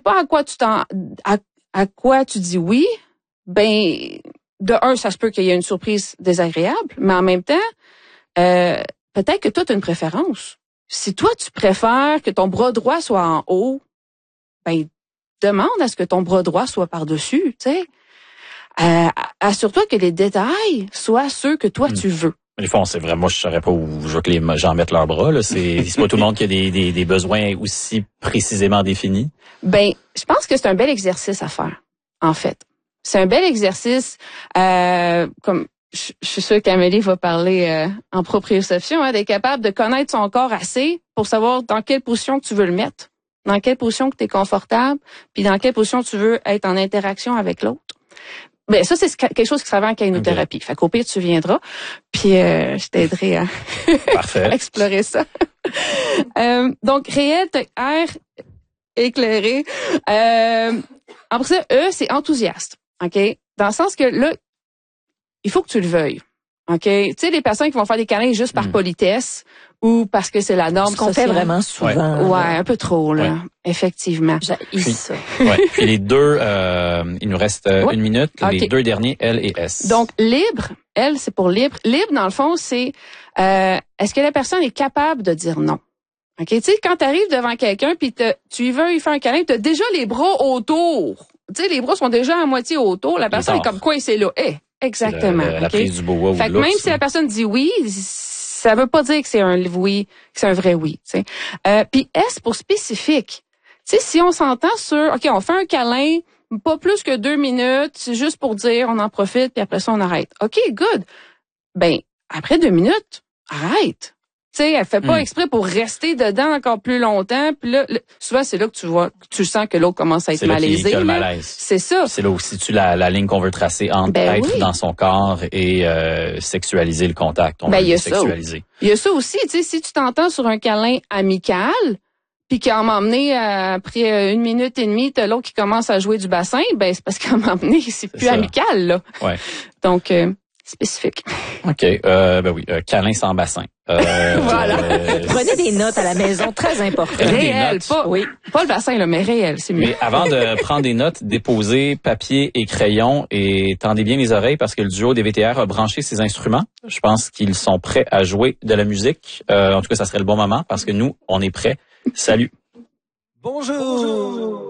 pas à quoi tu dis oui, ben, de un, ça se peut qu'il y ait une surprise désagréable, mais en même temps, peut-être que toi, tu as une préférence. Si toi, tu préfères que ton bras droit soit en haut, ben, demande à ce que ton bras droit soit par-dessus, tu sais. Assure-toi que les détails soient ceux que toi, tu veux. Des fois, c'est vrai, moi, je saurais pas où je veux que les gens mettent leurs bras, là. C'est pas tout le monde qui a des besoins aussi précisément définis. Ben, je pense que c'est un bel exercice à faire, en fait. C'est un bel exercice, comme je suis sûre qu'Amélie va parler en proprioception, d'être capable de connaître son corps assez pour savoir dans quelle position que tu veux le mettre, dans quelle position que tu es confortable, puis dans quelle position tu veux être en interaction avec l'autre. Ben ça, c'est quelque chose qui se travaille en kainothérapie. Fait qu'au pire, tu viendras, puis je t'aiderai à explorer ça. Donc, réel, air éclairé. Après ça, c'est enthousiaste. OK? Dans le sens que là, il faut que tu le veuilles. OK? Tu sais, les personnes qui vont faire des câlins juste par politesse ou parce que c'est la norme sociale. Ce qu'on fait vraiment souvent. Ouais, un peu trop, là. Ouais. Effectivement. J'haïs ça. Ouais. Puis les deux, il nous reste une minute. Okay. Les deux derniers, L et S. Donc, libre. L, c'est pour libre. Libre, dans le fond, c'est est-ce que la personne est capable de dire non? OK? Tu sais, quand tu arrives devant quelqu'un puis tu y veux lui faire un câlin, tu as déjà les bras autour. Tu sais, les bras sont déjà à moitié autour. La personne est comme coincée là. Exactement. La prise du boa ou fait que même si la personne dit oui, ça veut pas dire que c'est un oui, que c'est un vrai oui. Tu sais. Puis S pour spécifique. Tu sais, si on s'entend sur, OK, on fait un câlin, pas plus que 2 minutes, c'est juste pour dire, on en profite, puis après ça, on arrête. OK, good. Ben, après 2 minutes, arrête. Tu sais, elle fait pas exprès pour rester dedans encore plus longtemps. Puis là, souvent, c'est là que tu sens que l'autre commence à être malaisé. C'est le malaise. C'est ça. C'est là où situe la ligne qu'on veut tracer entre être dans son corps et sexualiser le contact. On veut le sexualiser. Il y a ça aussi, tu sais, si tu t'entends sur un câlin amical, puis qu'à m'emmener après 1 minute et demie, t'as l'autre qui commence à jouer du bassin, ben c'est parce qu'à m'emmener, c'est plus amical, là. Ouais. Donc, spécifique. OK. Ben oui, câlin sans bassin. Voilà. Prenez des notes à la maison, très important. Réel, pas le bassin, là, mais réel, c'est mieux. Mais avant de prendre des notes, déposez papier et crayon et tendez bien les oreilles parce que le duo des VTR a branché ses instruments. Je pense qu'ils sont prêts à jouer de la musique. En tout cas, ça serait le bon moment parce que nous, on est prêts. Salut. Bonjour.